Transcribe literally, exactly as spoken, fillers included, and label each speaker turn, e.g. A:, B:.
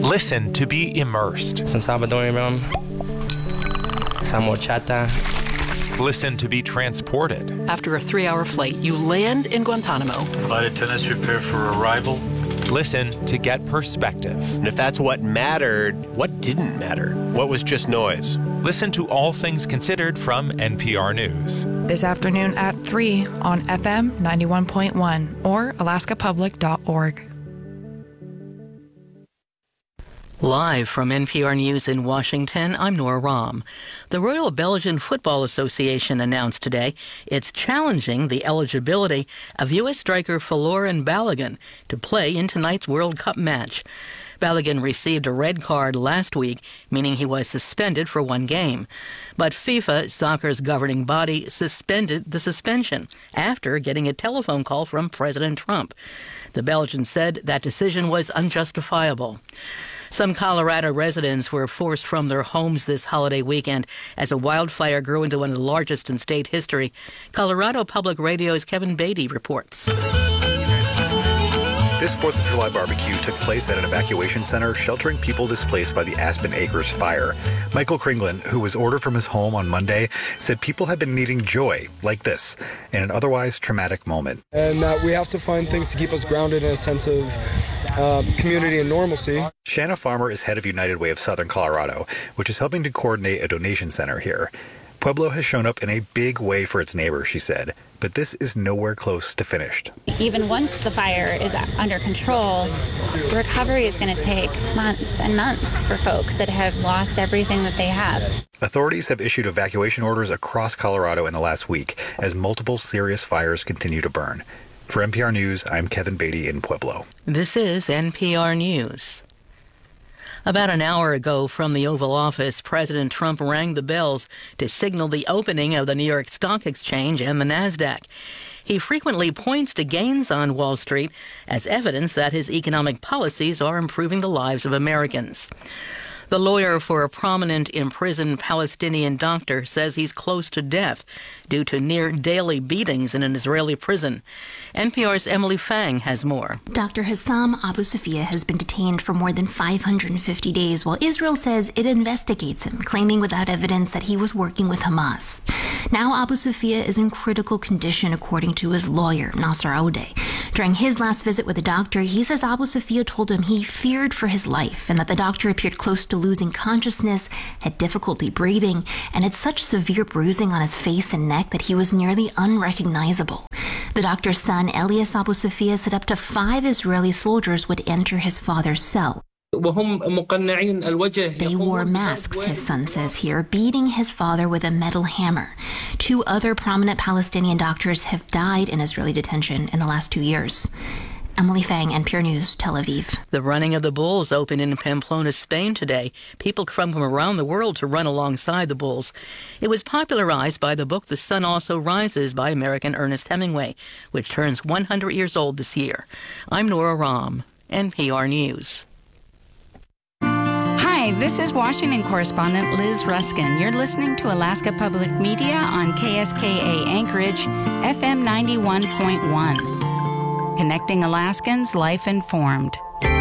A: Listen to be immersed.
B: Some Salvadorian rum, some horchata.
A: Listen to be transported.
C: After a three-hour flight, you land in Guantanamo.
D: Flight attendants prepare for arrival.
A: Listen to get perspective.
E: And if that's what mattered, what didn't matter? What was just noise?
A: Listen to All Things Considered from N P R News.
F: This afternoon at three on F M ninety-one point one or alaska public dot org.
C: Live from N P R News in Washington, I'm Nora Rahm. The Royal Belgian Football Association announced today it's challenging the eligibility of U S striker Folarin Balogun to play in tonight's World Cup match. Balogun received a red card last week, meaning he was suspended for one game. But FIFA, soccer's governing body, suspended the suspension after getting a telephone call from President Trump. The Belgians said that decision was unjustifiable. Some Colorado residents were forced from their homes this holiday weekend as a wildfire grew into one of the largest in state history. Colorado Public Radio's Kevin Beatty reports.
G: This fourth of July barbecue took place at an evacuation center sheltering people displaced by the Aspen Acres fire. Michael Kringlin, who was ordered from his home on Monday, said people have been needing joy like this in an otherwise traumatic moment.
H: And that we have to find things to keep us grounded in a sense of uh, community and normalcy.
G: Shanna Farmer is head of United Way of Southern Colorado, which is helping to coordinate a donation center here. Pueblo has shown up in a big way for its neighbors, she said, but this is nowhere close to finished.
I: Even once the fire is under control, recovery is going to take months and months for folks that have lost everything that they have.
G: Authorities have issued evacuation orders across Colorado in the last week as multiple serious fires continue to burn. For N P R News, I'm Kevin Beatty in Pueblo.
C: This is N P R News. About an hour ago from the Oval Office, President Trump rang the bells to signal the opening of the New York Stock Exchange and the NASDAQ. He frequently points to gains on Wall Street as evidence that his economic policies are improving the lives of Americans. The lawyer for a prominent imprisoned Palestinian doctor says he's close to death due to near-daily beatings in an Israeli prison. N P R's Emily Fang has more.
J: Doctor Hassam Abu Safia has been detained for more than five hundred fifty days, while Israel says it investigates him, claiming without evidence that he was working with Hamas. Now Abu Safia is in critical condition, according to his lawyer, Nasser Aoudeh. During his last visit with the doctor, he says Abu Safia told him he feared for his life and that the doctor appeared close to losing consciousness, had difficulty breathing, and had such severe bruising on his face and neck that he was nearly unrecognizable. The doctor's son, Elias Abu Safia, said up to five Israeli soldiers would enter his father's cell. They wore masks, his son says here, beating his father with a metal hammer. Two other prominent Palestinian doctors have died in Israeli detention in the last two years. Emily Fang, N P R News, Tel Aviv.
C: The Running of the Bulls opened in Pamplona, Spain today. People come from around the world to run alongside the Bulls. It was popularized by the book The Sun Also Rises by American Ernest Hemingway, which turns one hundred years old this year. I'm Nora Rahm, N P R News.
K: Hi, this is Washington correspondent Liz Ruskin. You're listening to Alaska Public Media on K S K A Anchorage, F M ninety-one point one. Connecting Alaskans, life informed.